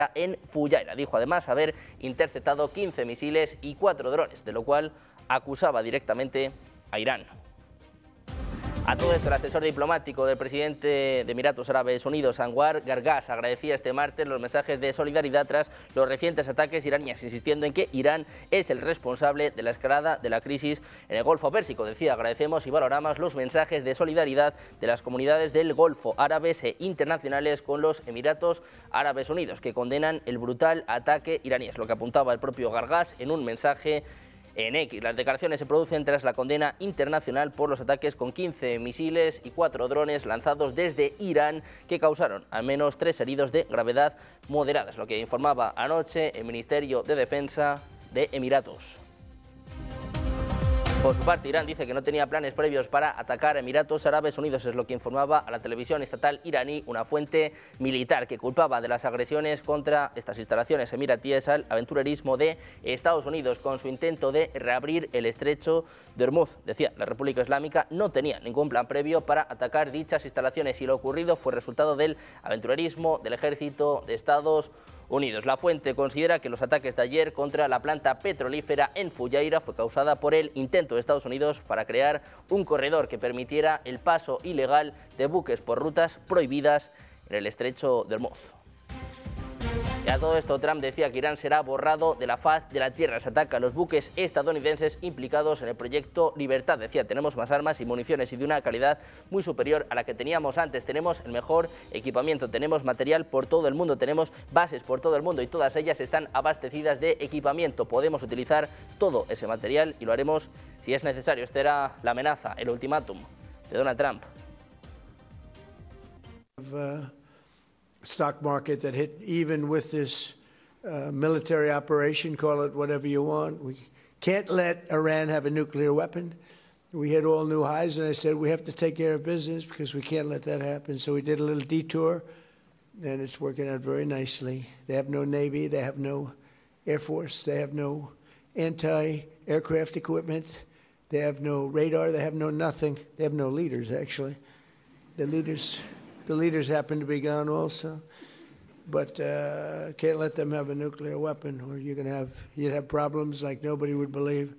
en Fujairah. Dijo además haber interceptado 15 misiles y 4 drones, de lo cual acusaba directamente a Irán. A todo esto, el asesor diplomático del presidente de Emiratos Árabes Unidos, Anwar Gargash, agradecía este martes los mensajes de solidaridad tras los recientes ataques iraníes, insistiendo en que Irán es el responsable de la escalada de la crisis en el Golfo Pérsico. Decía, agradecemos y valoramos los mensajes de solidaridad de las comunidades del Golfo, árabes e internacionales con los Emiratos Árabes Unidos, que condenan el brutal ataque iraní. Es lo que apuntaba el propio Gargash en un mensaje en X. Las declaraciones se producen tras la condena internacional por los ataques con 15 misiles y 4 drones lanzados desde Irán que causaron al menos 3 heridos de gravedad moderada. Es lo que informaba anoche el Ministerio de Defensa de Emiratos. Por su parte, Irán dice que no tenía planes previos para atacar a Emiratos Árabes Unidos, es lo que informaba a la televisión estatal iraní una fuente militar que culpaba de las agresiones contra estas instalaciones emiratíes al aventurerismo de Estados Unidos con su intento de reabrir el estrecho de Hormuz. Decía, la República Islámica no tenía ningún plan previo para atacar dichas instalaciones y lo ocurrido fue resultado del aventurerismo del ejército de Estados Unidos. La fuente considera que los ataques de ayer contra la planta petrolífera en Fujairah fue causada por el intento de Estados Unidos para crear un corredor que permitiera el paso ilegal de buques por rutas prohibidas en el estrecho de Hormuz. Y a todo esto, Trump decía que Irán será borrado de la faz de la tierra. Se ataca a los buques estadounidenses implicados en el proyecto Libertad. Decía, tenemos más armas y municiones y de una calidad muy superior a la que teníamos antes. Tenemos el mejor equipamiento, tenemos material por todo el mundo, tenemos bases por todo el mundo y todas ellas están abastecidas de equipamiento. Podemos utilizar todo ese material y lo haremos si es necesario. Esta era la amenaza, el ultimátum de Donald Trump. Stock market that hit even with this military operation, call it whatever you want. We can't let Iran have a nuclear weapon. We hit all new highs, and I said we have to take care of business because we can't let that happen. So we did a little detour, and it's working out very nicely. They have no Navy, they have no Air Force, they have no anti-aircraft equipment, they have no radar, they have no nothing. They have no leaders, actually. The leaders happen to be gone also, but can't let them have a nuclear weapon, or you'd have problems like nobody would believe,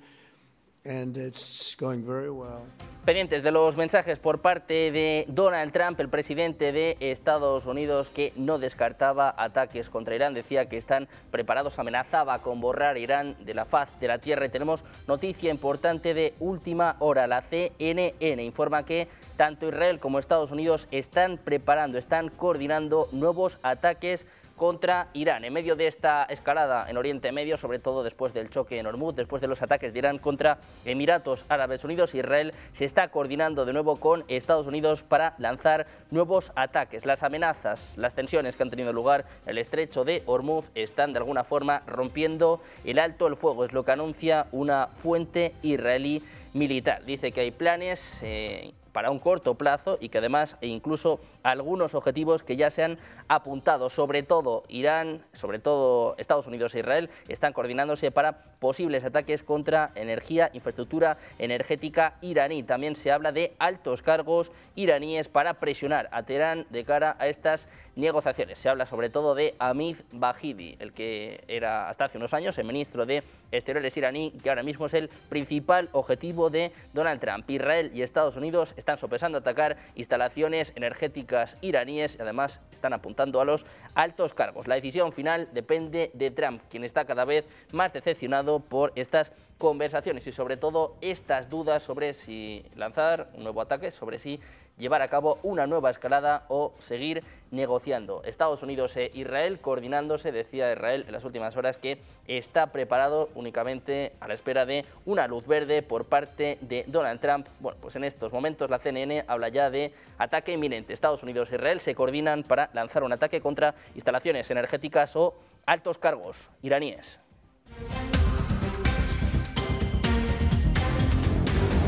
and it's going very well. Pendientes de los mensajes por parte de Donald Trump, el presidente de Estados Unidos, que no descartaba ataques contra Irán, decía que están preparados, amenazaba con borrar a Irán de la faz de la tierra. Y tenemos noticia importante de última hora. La CNN informa que tanto Israel como Estados Unidos están preparando, están coordinando nuevos ataques contra Irán. En medio de esta escalada en Oriente Medio, sobre todo después del choque en Hormuz, después de los ataques de Irán contra Emiratos Árabes Unidos, Israel se está coordinando de nuevo con Estados Unidos para lanzar nuevos ataques. Las amenazas, las tensiones que han tenido lugar en el estrecho de Hormuz están de alguna forma rompiendo el alto el fuego, es lo que anuncia una fuente israelí militar. Dice que hay planes para un corto plazo y que además incluso algunos objetivos que ya se han apuntado, sobre todo Irán, sobre todo Estados Unidos e Israel, están coordinándose para posibles ataques contra energía, infraestructura energética iraní. También se habla de altos cargos iraníes para presionar a Teherán de cara a estas negociaciones. Se habla sobre todo de Hamid Bahidi, el que era hasta hace unos años el ministro de Exteriores iraní, que ahora mismo es el principal objetivo de Donald Trump. Israel y Estados Unidos están sopesando atacar instalaciones energéticas iraníes y además están apuntando a los altos cargos. La decisión final depende de Trump, quien está cada vez más decepcionado por estas conversaciones y sobre todo estas dudas sobre si lanzar un nuevo ataque, sobre si llevar a cabo una nueva escalada o seguir negociando. Estados Unidos e Israel coordinándose, decía Israel en las últimas horas que está preparado únicamente a la espera de una luz verde por parte de Donald Trump. Bueno, pues en estos momentos la CNN habla ya de ataque inminente. Estados Unidos e Israel se coordinan para lanzar un ataque contra instalaciones energéticas o altos cargos iraníes.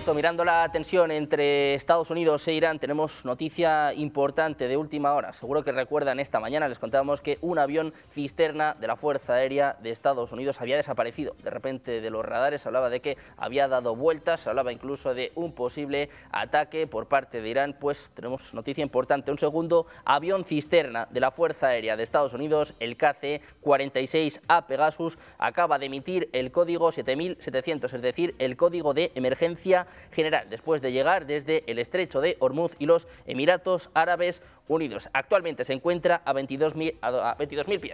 cierto, mirando la tensión entre Estados Unidos e Irán, tenemos noticia importante de última hora. Seguro que recuerdan, esta mañana les contábamos que un avión cisterna de la Fuerza Aérea de Estados Unidos había desaparecido. De repente de los radares se hablaba de que había dado vueltas, se hablaba incluso de un posible ataque por parte de Irán. Pues tenemos noticia importante, un segundo avión cisterna de la Fuerza Aérea de Estados Unidos, el KC-46A Pegasus, acaba de emitir el código 7700, es decir, el código de emergencia general, después de llegar desde el estrecho de Hormuz y los Emiratos Árabes Unidos. Actualmente se encuentra a 22.000 pies.